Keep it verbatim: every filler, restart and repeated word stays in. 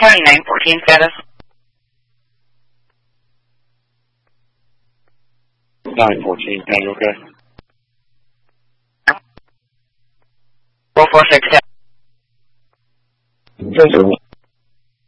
County nine fourteen status. nine fourteen, County, okay? four four six. Yes, sir.